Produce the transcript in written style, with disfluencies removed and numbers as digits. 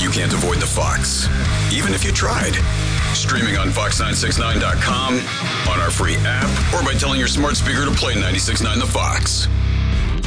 you can't avoid the Fox, even if you tried. Streaming on Fox969.com, on our free app, or by telling your smart speaker to play 96.9 The Fox.